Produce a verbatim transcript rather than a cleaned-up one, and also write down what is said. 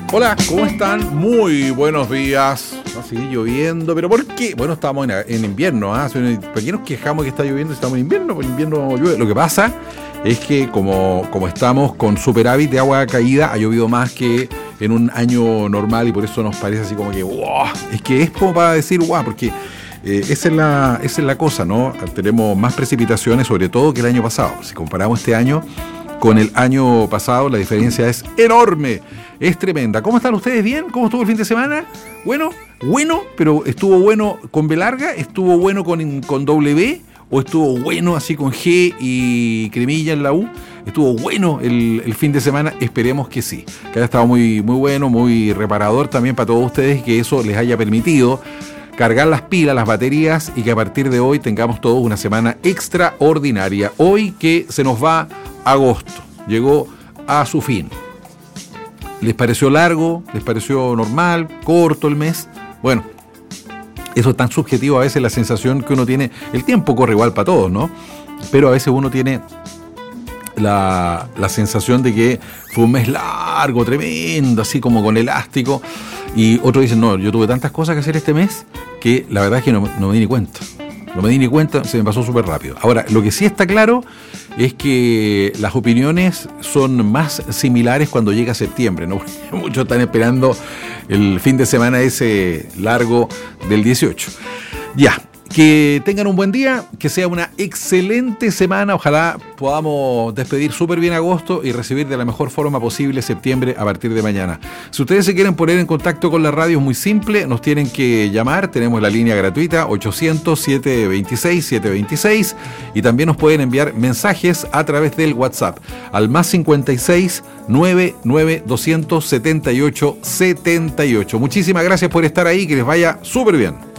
Hola, ¿cómo están? Muy buenos días. Va a seguir lloviendo, ¿pero por qué? Bueno, estamos en, en invierno, ¿ah? ¿eh? ¿Por qué nos quejamos que está lloviendo si estamos en invierno? Por invierno llueve. Lo que pasa es que como, como estamos con superávit de agua caída, ha llovido más que en un año normal y por eso nos parece así como que wow. Es que es como para decir wow, porque eh, esa, es la, esa es la cosa, ¿no? Tenemos más precipitaciones, sobre todo que el año pasado. Si comparamos este año con el año pasado, la diferencia es enorme, es tremenda. ¿Cómo están ustedes? ¿Bien? ¿Cómo estuvo el fin de semana? Bueno, bueno, pero estuvo bueno con B larga, estuvo bueno con, con W, o estuvo bueno así con G y cremilla en la U. Estuvo bueno el, el fin de semana, esperemos que sí, que haya estado muy, muy bueno, muy reparador también para todos ustedes, que eso les haya permitido cargar las pilas, las baterías, y que a partir de hoy tengamos todos una semana extraordinaria. Hoy que se nos va agosto, llegó a su fin. ¿Les pareció largo? ¿Les pareció normal? ¿Corto el mes? Bueno, eso es tan subjetivo a veces, la sensación que uno tiene. El tiempo corre igual para todos, ¿no? Pero a veces uno tiene la, la sensación de que fue un mes largo, tremendo, así como con elástico. Y otros dicen, no, yo tuve tantas cosas que hacer este mes que la verdad es que no, no me di ni cuenta. No me di ni cuenta, se me pasó súper rápido. Ahora, lo que sí está claro es que las opiniones son más similares cuando llega septiembre, ¿no? Muchos están esperando el fin de semana ese largo del dieciocho. Ya, que tengan un buen día, que sea una excelente semana. Ojalá podamos despedir súper bien agosto y recibir de la mejor forma posible septiembre a partir de mañana. Si ustedes se quieren poner en contacto con la radio, es muy simple, nos tienen que llamar, tenemos la línea gratuita ochocientos, setecientos veintiséis, setecientos veintiséis, y también nos pueden enviar mensajes a través del WhatsApp al más cincuenta y seis, noventa y nueve, doscientos setenta y ocho, setenta y ocho. Muchísimas gracias por estar ahí, que les vaya súper bien.